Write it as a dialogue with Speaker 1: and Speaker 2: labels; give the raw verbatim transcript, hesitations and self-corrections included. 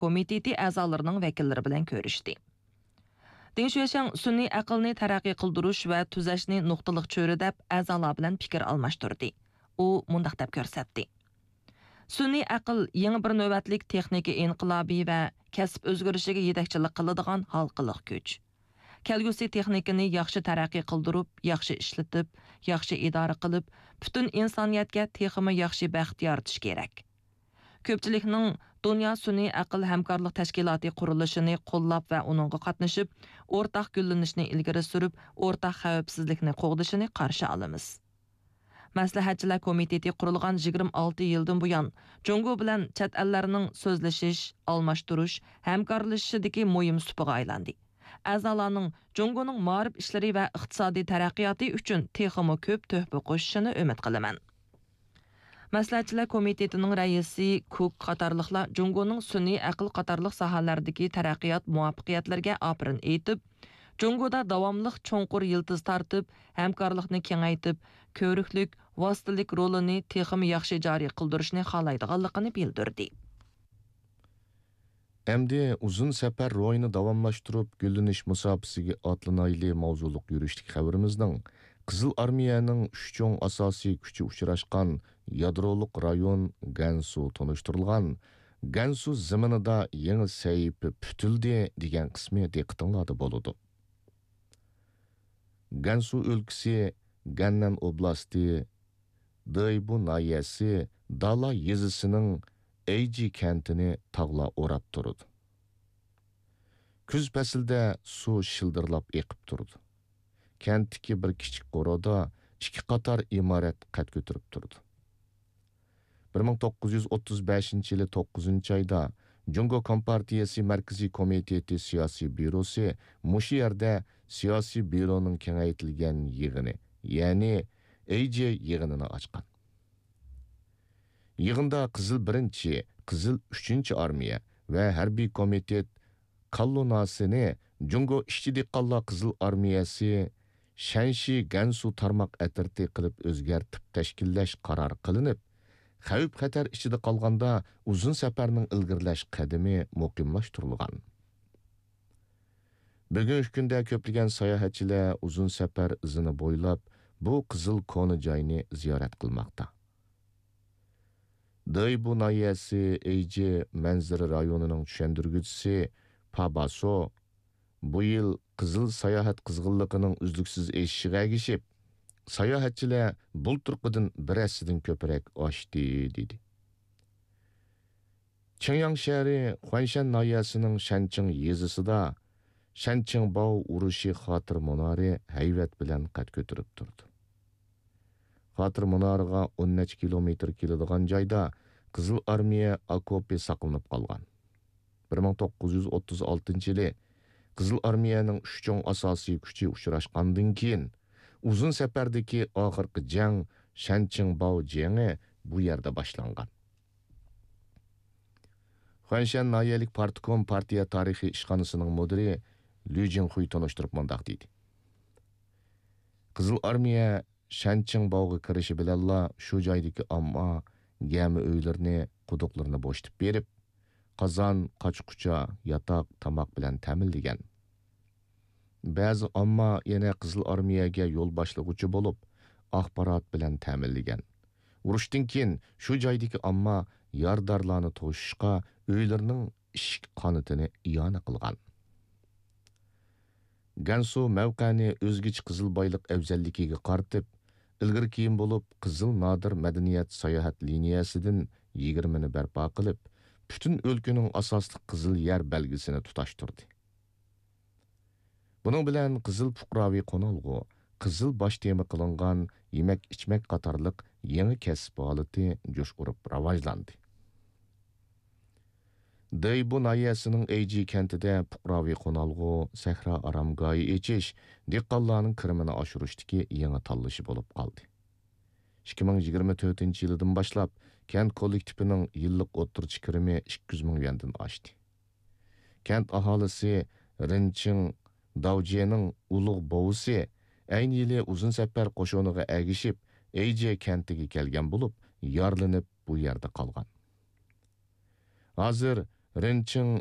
Speaker 1: komiteti a'zolarining vakillari bilan ko'rishdi. Deng Xuexiang sun'iy aqlni taraqqiy qildirish va tuzashni nuqtaliq cho'ri deb a'zolar bilan fikr almashtirdi. U mundaq deb ko'rsatdi. Sun'iy aql yangi bir navbatlik texnika inqilobi va kasb o'zgarishiga yetakchilik qiladigan halqiliq kuch. Kelgusi texnikani yaxshi taraqqiy qildirib, yaxshi ishlatib, yaxshi idora qilib, butun insoniyatga texnika yaxshi baxt yaratish kerak. Ko'pchilikning dunyo sun'iy aql hamkorlik tashkiloti qurilishini qo'llab va uningga qatnashib, o'rtaq gullanishni ilgari surib, o'rtaq xavfsizlikni qo'g'dishini qarshi olamiz. Maslahatchilar komiteti qurilgan yigirma olti yildan buyon Jungo bilan chet ellarning so'zlashish, almashtirish, hamkorlashishidagi muhim supaga aylandi. A'zolarning Jungoning ma'rif ishlari va iqtisodiy taraqqiyoti uchun texmo ko'p tuhfa qo'shishini umid qilaman. Maslahatchilar komitetining raisi Cook qatorliqlar Jungoning sun'iy aql qatorliq sohalardagi taraqqiyot muvaffaqiyatlarga afrin aytib, Jungoda davomliq cho'nqur yildiz tortib, hamkorlikni kengaytib, ko'riklik, vositalik rolini texmi yaxshi joriy qildirishni xohlaydiganligini bildirdi.
Speaker 2: Endi uzun safar ro'yini davomlashtirib, gullanish musobaqasiga otlanayli mavzuliq yurishlik xabarimizning Qizil armiyaning uch cho'ng asosiy kuchi uchrashgan yadroliq rayon Gansu tonishtirilgan Gansu zaminida yangi sahifa putildi degan qismi diqqatinglarda bo'ladi. Gansu o'lkasi Gannan oblasti Daybu nahiyasi Dala yezisining Eyji kentini tog'lar o'rab turdi. Kuz faslida suv shildirlab eqib turdi. Kentdagi bir kichik qoroda ikki qator imorat qad ko'tarib turdi. bir ming to'qqiz yuz o'ttiz beshinchi yili to'qqizinchi oyda Jungo Kompartiyasi Markaziy komiteti siyosiy byurosi mushu yerda siyosiy byuroning kengaytirilgan yig'ini, ya'ni A J yig'inini ochgan. Yig'inda Qizil birinchi, Qizil uchinchi armiya va harbiy komitet kolonnasini Jungo ishchi diqqonlar Qizil armiyasi Shanshi Gansu tarmoq atirti qilib o'zgartib tashkillash qaror qilinib, xavf xatar ichida qolganda uzun safarning ilgirlash qadami muqimlashtirilgan. Bugungi kunda ko'plagan sayohatchilar uzun safar izini bo'ylab bu qizil koni joyni ziyorat qilmoqda. Daybu nahiyasi Eyji manzara rayonining tushundirguvchisi Pabaso bu yil qizil sayohat qizg'inligining uzluksiz eshishiga ergishib, sayohatchilar bulturqidan bir asidan ko'proq oshdi dedi. Qingyang shahri Huanshan nahiyasining Shanching yezisida Shanqingbao urushi xotir munori hayvat bilan qad ko'tarib turdi. Xotir munoriga o'n necha kilometr keladigan joyda Qizil armiya okopi saqlanib qolgan. bir ming to'qqiz yuz o'ttiz oltinchi yili Qizil armiyaning uch cho'ng asosiy kuchi uchrashgandan keyin uzun safardagi oxirgi jang Shanqingbao jangi bu yerda boshlangan. Huanshan nahiyalik partkom partiya tarixi ishxonasining mudiri Liu Jinghui tanishtirib mundaq dedi. Qizil armiya Shanqingbao kirishi bilanla shu joydagi omma gami uylarni, quduqlarni bo'shtib berib, qozon, qochqucha, yotoq, tomoq bilan ta'minlagan. Ba'zi omma yana Qizil armiyaga yo'l boshlag'uchi bo'lib, axborot bilan ta'minlagan. Urushdan keyin shu joydagi omma yordorlarni to'shishga uylarning ishik qonitini iyona qilgan. Gansu mavqani o'zgacha qizil boyliq afzalligiga qaratib, ilgari keyin bo'lib qizil nodir madaniyat sayohat liniyasidan yigirmani barpo qilib, butun o'lkaning asosli qizil yer belgisini tutashtirdi. Buning bilan qizil fuqaroviy qo'nalg'u, qizil bosh tema qilingan yemak-ichmak qatorliq yangi kasb holati jo'sh urib rivojlandi. Daybu nahiyasining Eyji kentida fuqaroviy qo'nalg'u, sahra oromgohi echish dehqonlarning kirimini oshirishdagi yangi tanlashi bo'lib qoldi. ikki ming yigirma to'rtinchi yildan boshlab kent kollektivining yillik o'ttirchi kirimi ikki yuz ming yuandan oshdi. Kent aholisi Rinching Davjening ulug' bovusi ayni yili uzun safar qo'shoniga ergishib, Eyji kentiga kelgan bo'lib, yorlinib bu yerda qolgan. Hozir rinching